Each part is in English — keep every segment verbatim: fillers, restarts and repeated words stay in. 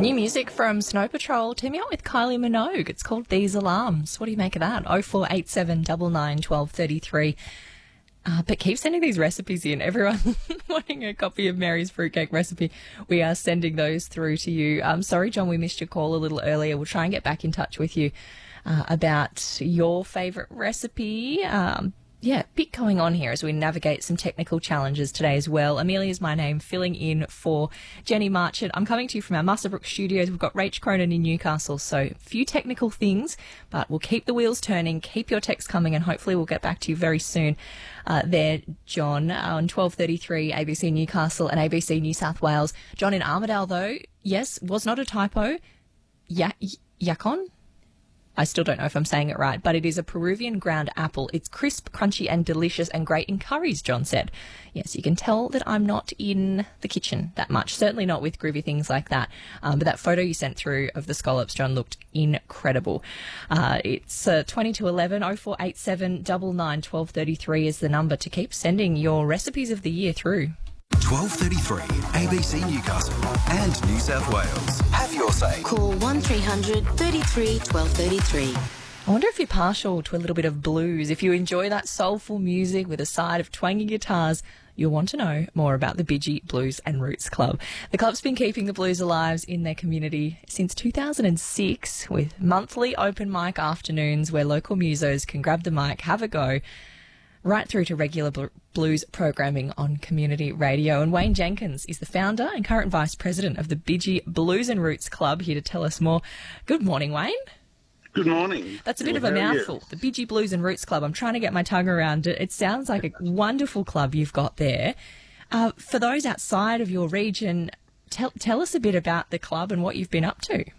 New music from Snow Patrol teaming up with Kylie Minogue. It's called These Alarms. What do you make of that? oh four eight seven nine nine one two three three. Uh, but keep sending these recipes in. Everyone wanting a copy of Mary's fruitcake recipe, we are sending those through to you. I'm sorry, John, we missed your call a little earlier. We'll try and get back in touch with you uh, about your favourite recipe. Um, yeah, bit going on here as we navigate some technical challenges today as well. Amelia's my name, filling in for Jenny Marchant. I'm coming to you from our Muswellbrook studios. We've got Rach Cronin in Newcastle, so a few technical things, but we'll keep the wheels turning, keep your texts coming, and hopefully we'll get back to you very soon. Uh, there, John, uh, on twelve thirty-three, A B C Newcastle and A B C New South Wales. John in Armidale, though, yes, was not a typo. Ya- Yacon? I still don't know if I'm saying it right, but it is a Peruvian ground apple. It's crisp, crunchy and delicious and great in curries, John said. Yes, you can tell that I'm not in the kitchen that much, certainly not with groovy things like that. Um, but that photo you sent through of the scallops, John, looked incredible. Uh, it's uh, twenty to eleven, oh four eight seven nine nine one two three three is the number to keep sending your recipes of the year through. twelve thirty-three, A B C Newcastle and New South Wales. Have your say. Call one three hundred thirty-three twelve thirty-three. I wonder if you're partial to a little bit of blues. If you enjoy that soulful music with a side of twangy guitars, you'll want to know more about the Bidgie Blues and Roots Club. The club's been keeping the blues alive in their community since two thousand six with monthly open mic afternoons where local musos can grab the mic, have a go, right through to regular bl- blues programming on community radio. And Wayne Jenkins is the founder and current vice president of the Bidgie Blues and Roots Club, here to tell us more. Good morning, Wayne. Good morning. That's a bit Good, of a how are you? mouthful. The Bidgie Blues and Roots Club. I'm trying to get my tongue around it. It sounds like a wonderful club you've got there. Uh, for those outside of your region, tell, tell us a bit about the club and what you've been up to.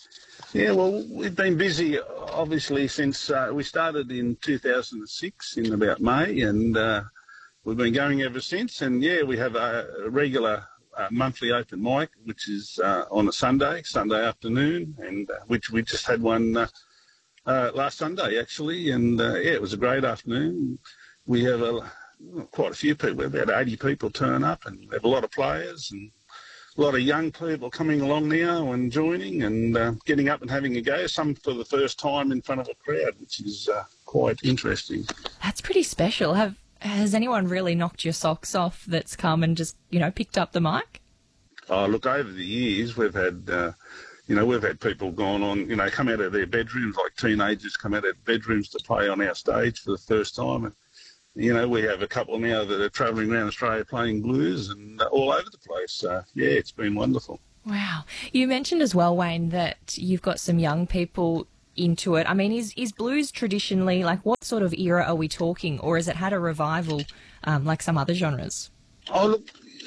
Yeah, well, we've been busy, obviously, since uh, we started in two thousand six, in about May, and uh, we've been going ever since. And, yeah, we have a regular uh, monthly open mic, which is uh, on a Sunday, Sunday afternoon, and uh, which we just had one uh, uh, last Sunday, actually. And, uh, yeah, it was a great afternoon. We have a, quite a few people, about eighty people turn up, and we have a lot of players and a lot of young people coming along now and joining and uh, getting up and having a go, some for the first time in front of a crowd, which is uh, quite interesting. That's pretty special. Have Has anyone really knocked your socks off that's come and just, you know, picked up the mic? Oh, look, over the years we've had, uh, you know, we've had people gone on, you know, come out of their bedrooms, like teenagers come out of their bedrooms to play on our stage for the first time. And, you know, we have a couple now that are travelling around Australia playing blues and uh, all over the place. So, yeah, it's been wonderful. Wow. You mentioned as well, Wayne, that you've got some young people into it. I mean, is, is blues traditionally, like, what sort of era are we talking? Or has it had a revival um, like some other genres? Oh, look,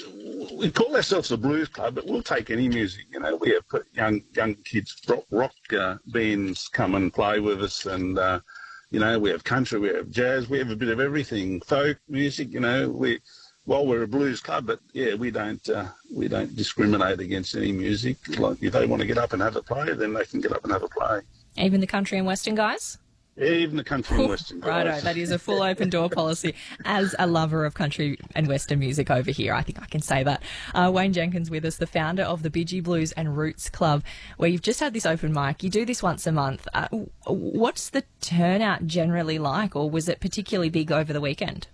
we call ourselves a blues club, but we'll take any music. You know, we have put young young kids, rock, rock uh, bands come and play with us, and, uh, you know, we have country, we have jazz, we have a bit of everything, folk music, you know. We, well, we're a blues club, but, yeah, we don't uh, we don't discriminate against any music. Like, if they want to get up and have a play, then they can get up and have a play. Even the country and western guys? Even the country and western guys. Righto, that is a full open door policy. As a lover of country and western music over here, I think I can say that. Uh, Wayne Jenkins with us, the founder of the Bidgie Blues and Roots Club, where you've just had this open mic. You do this once a month. Uh, what's the turnout generally like, or was it particularly big over the weekend?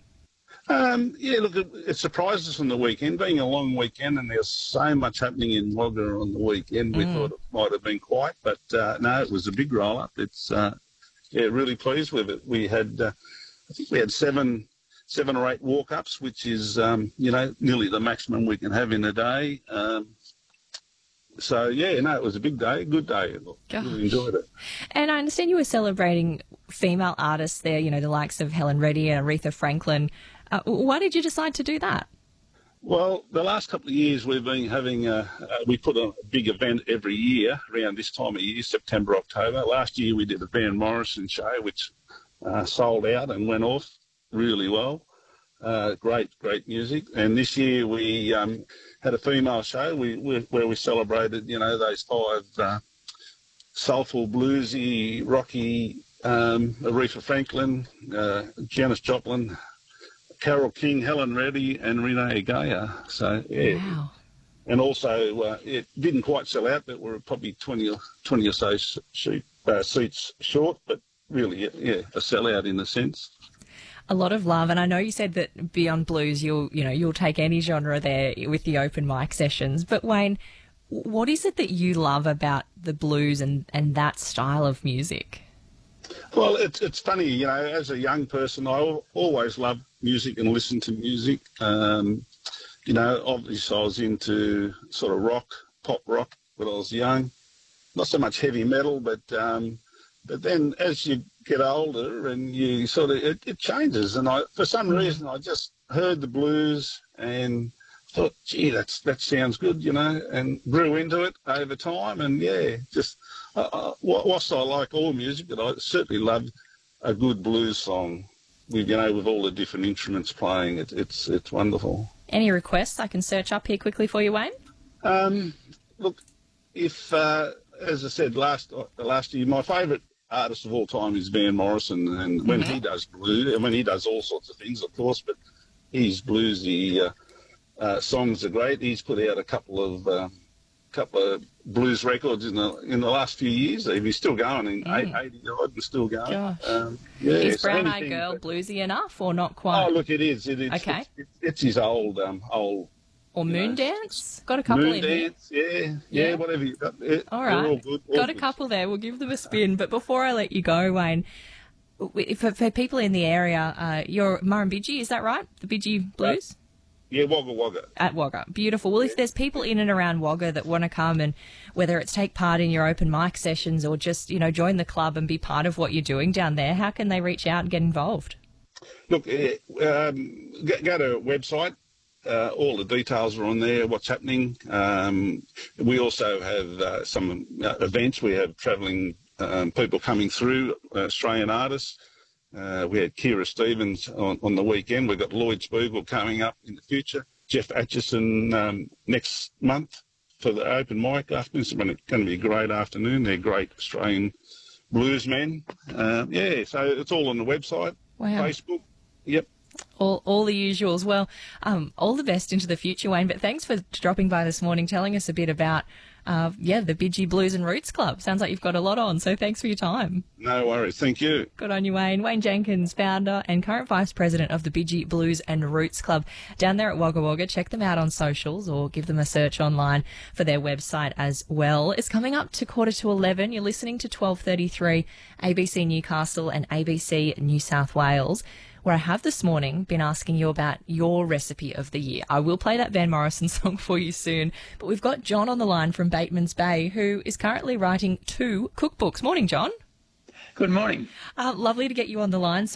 Um, yeah, look, it, it surprised us on the weekend, being a long weekend, and there's so much happening in Wagga on the weekend. We mm. thought it might have been quiet, but uh, no, it was a big roll-up. It's... Uh, Yeah, really pleased with it. We had, uh, I think we had seven, seven or eight walk-ups, which is, um, you know, nearly the maximum we can have in a day. Um, so, yeah, no, it was a big day, a good day. I really enjoyed it. And I understand you were celebrating female artists there, you know, the likes of Helen Reddy and Aretha Franklin. Uh, why did you decide to do that? Well, the last couple of years we've been having, a, uh, we put on a big event every year around this time of year, September, October. Last year we did a Van Morrison show, which uh, sold out and went off really well. Uh, great, great music. And this year we um, had a female show we, we, where we celebrated, you know, those five uh, soulful, bluesy, rocky, um, Aretha Franklin, uh, Janis Joplin, Carole King, Helen Reddy and Renee Gaia. So, yeah, wow. and also uh, it didn't quite sell out, but we're probably twenty or, twenty or so seat, uh, seats short, but really, yeah, a sellout in a sense. A lot of love, and I know you said that Beyond Blues, you'll you know you'll take any genre there with the open mic sessions. But Wayne, what is it that you love about the blues and, and that style of music? Well, it's it's funny, you know, as a young person, I al- always loved music and listened to music. Um, you know, obviously I was into sort of rock, pop rock when I was young. Not so much heavy metal, but um, but then as you get older and you sort of, it, it changes. And I, for some reason, I just heard the blues and thought, gee, that's that sounds good, you know, and grew into it over time. And yeah, just uh, uh, whilst I like all music, but I certainly love a good blues song with, you know, with all the different instruments playing. It, it's it's wonderful. Any requests I can search up here quickly for you, Wayne? Um, look, if uh, as I said last uh, last year, my favourite artist of all time is Van Morrison, and when Mm-hmm. he does blues, and when he does all sorts of things, of course, but his bluesy uh, uh, songs are great. He's put out a couple of uh, couple of blues records in the in the last few years. He's still going, in Mm. eighty odd, and still going. Gosh. Um, yeah, Is so Brown Eyed anything Girl that- bluesy enough or not quite? Oh, look, it is. It is. Okay. It's, it's, it's his old um, old or you Moon know, Dance? Got a couple moon in here. dance. Yeah, yeah, Yeah. whatever you got. Yeah, All they're right. all good. all Got a good. couple there. We'll give them a spin. But before I let you go, Wayne, w- for, for people in the area, uh, you're Murrumbidgee, is that right? The Bidgee Blues? Yeah, Wagga Wagga. At Wagga. Beautiful. Well, if there's people in and around Wagga that want to come and whether it's take part in your open mic sessions or just, you know, join the club and be part of what you're doing down there, how can they reach out and get involved? Look, uh, um, go, go to our website. Uh, all the details are on there, what's happening. Um, we also have uh, some uh, events. We have travelling um, people coming through, uh, Australian artists. Uh, we had Kira Stevens on, on the weekend. We've got Lloyd Spiegel coming up in the future. Jeff Atchison um, next month for the open mic afternoon. It's going to be a great afternoon. They're great Australian bluesmen. Uh, yeah, so it's all on the website, Wow. Facebook. Yep. All, all the usuals. Well, um, all the best into the future, Wayne. But thanks for dropping by this morning, telling us a bit about, uh, yeah, the Bidgee Blues and Roots Club. Sounds like you've got a lot on, so thanks for your time. No worries. Thank you. Good on you, Wayne. Wayne Jenkins, founder and current vice president of the Bidgee Blues and Roots Club down there at Wagga Wagga. Check them out on socials or give them a search online for their website as well. It's coming up to quarter to eleven. You're listening to twelve thirty-three A B C Newcastle and A B C New South Wales, where I have this morning been asking you about your recipe of the year. I will play that Van Morrison song for you soon, but we've got John on the line from Bateman's Bay, who is currently writing two cookbooks. Morning, John. Good morning. Uh, lovely to get you on the line. So